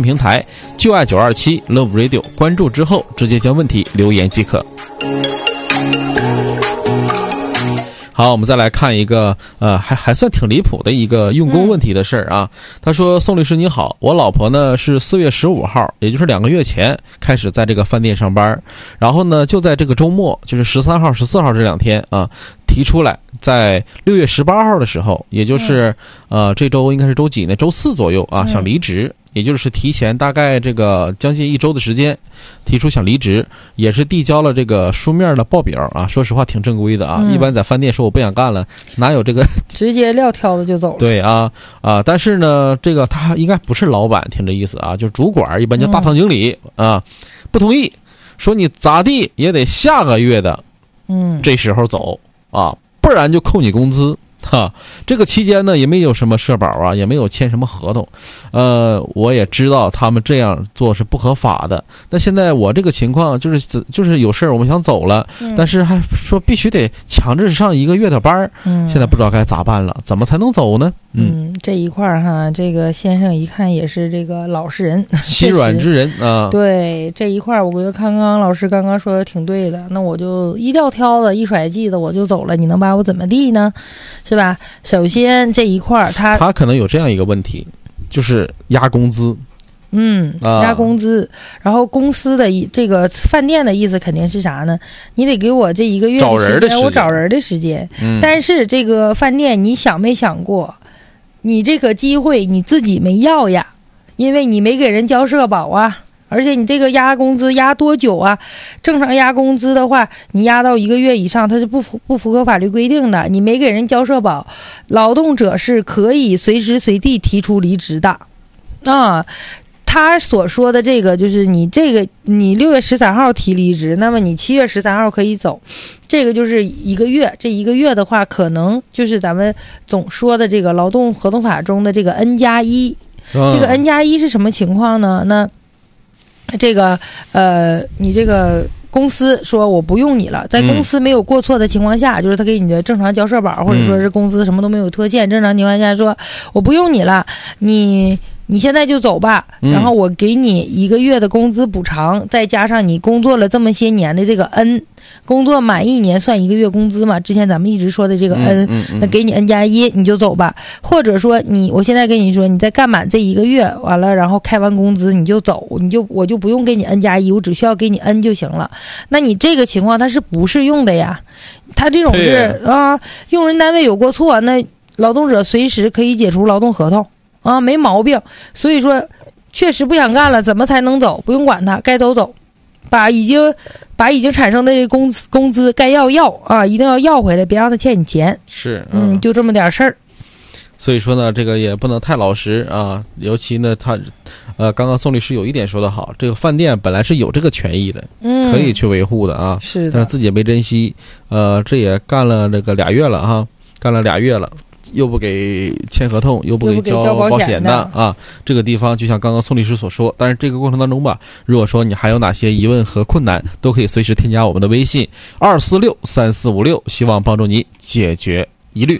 平台就爱927 Love Radio， 关注之后直接将问题留言即可。好，我们再来看一个还算挺离谱的一个用工问题的事儿啊。他说：宋律师你好，我老婆呢是4月15号，也就是2个月前开始在这个饭店上班，然后呢就在这个周末，就是13号、14号这2天啊，提出来在6月18号的时候，也就是这周应该是周几呢？周4左右啊，想离职。也就是提前大概这个将近1周的时间提出想离职，也是递交了这个书面的报表啊，说实话挺正规的啊。一般在饭店说我不想干了，哪有这个直接撂挑子就走了。 对啊，但是呢这个他应该不是老板，听这意思啊，就是主管，一般叫大堂经理啊，不同意，说你咋地也得下个月的这时候走啊，不然就扣你工资。这个期间呢也没有什么社保啊，也没有签什么合同，我也知道他们这样做是不合法的。那现在我这个情况就是有事儿我们想走了，但是还说必须得强制上1个月的班，现在不知道该咋办了，怎么才能走呢？ 这一块儿哈，这个先生一看也是这个老实人， 心软之人啊。 对这一块儿，我觉得刚刚老师刚刚说的挺对的。那我就一撂挑子一甩剂子我就走了，你能把我怎么地呢？是吧？首先这一块儿他可能有这样一个问题，就是压工资。 压工资，然后公司的这个饭店的意思肯定是啥呢？你得给我这1个月的时间，我找人的时间。但是这个饭店你想没想过，你这个机会你自己没要呀，因为你没给人交社保啊。而且你这个压工资压多久啊？正常压工资的话，你压到1个月以上，它是不符合法律规定的。你没给人交社保，劳动者是可以随时随地提出离职的。他所说的这个就是你6月13号提离职，那么你7月13号可以走，这个就是1个月。这1个月的话，可能就是咱们总说的这个劳动合同法中的这个 N+1。这个 N+1是什么情况呢？那这个你这个公司说我不用你了，在公司没有过错的情况下，就是他给你的正常交社保，或者说是工资什么都没有拖欠，正常情况下说我不用你了，你现在就走吧，然后我给你1个月的工资补偿，再加上你工作了这么些年的这个 N， 工作满1年算1个月工资嘛，之前咱们一直说的这个 N，那给你 N+1 你就走吧，或者说我现在跟你说，你再干满这1个月完了，然后开完工资你就走，我就不用给你 N+1， 我只需要给你 N 就行了。那你这个情况它是不适用的呀？他这种是用人单位有过错，那劳动者随时可以解除劳动合同。没毛病。所以说确实不想干了，怎么才能走？不用管他，该走走，把已经产生的工资该要一定要要回来，别让他欠你钱。 是就这么点事儿。 所以说呢，这个也不能太老实啊，尤其呢他刚刚宋律师有一点说得好，这个饭店本来是有这个权益的，可以去维护的啊， 是的， 但是自己也没珍惜，这也干了这个2月了哈，干了2月了，又不给签合同，又不给交保险的啊，这个地方就像刚刚宋律师所说。但是这个过程当中吧，如果说你还有哪些疑问和困难，都可以随时添加我们的微信2463456，希望帮助你解决疑虑。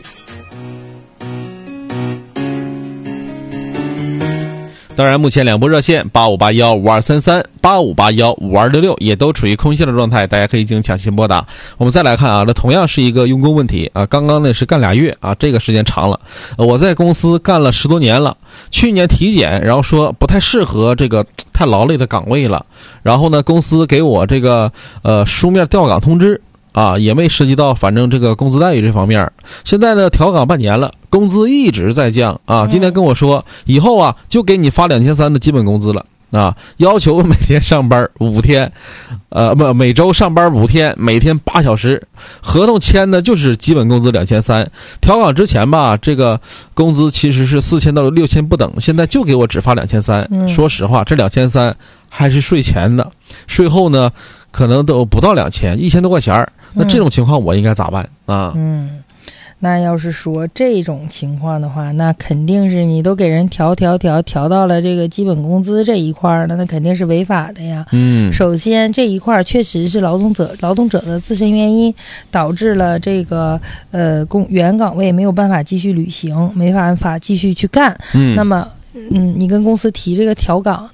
当然目前2部热线85815233 85815266也都处于空线的状态，大家可以进行抢先拨打。我们再来看啊，这同样是一个用工问题啊，刚刚呢是干2月啊，这个时间长了。我在公司干了10多年了，去年体检，然后说不太适合这个太劳累的岗位了，然后呢公司给我这个书面调岗通知啊，也没涉及到反正这个工资待遇这方面。现在呢调岗半年了，工资一直在降啊。今天跟我说以后啊就给你发2300的基本工资了啊，要求每天上班5天，每周上班5天，每天8小时，合同签的就是基本工资2300。调岗之前吧，这个工资其实是4000到6000不等，现在就给我只发2300。说实话，这2300还是税前的，税后呢可能都不到2000，1000多块钱。那这种情况我应该咋办啊？ 那要是说这种情况的话，那肯定是你都给人调到了这个基本工资这一块了，那肯定是违法的呀。首先这一块确实是劳动者的自身原因导致了这个原岗位没有办法继续履行，没办法继续去干。那么你跟公司提这个调岗，